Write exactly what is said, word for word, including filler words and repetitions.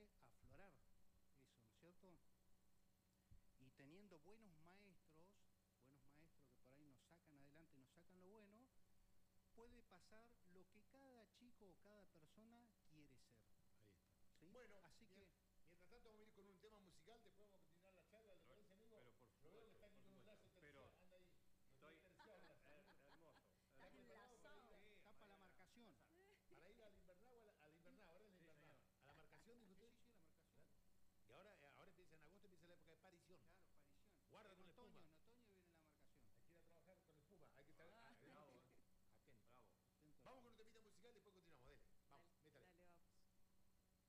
puede aflorar eso, ¿no es cierto? Y teniendo buenos maestros, buenos maestros que por ahí nos sacan adelante, nos sacan lo bueno, puede pasar lo que cada chico o cada persona quiere ser. Ahí está. ¿Sí? Bueno, Así que... mientras tanto vamos a ir con un tema musical, después vamos a continuar.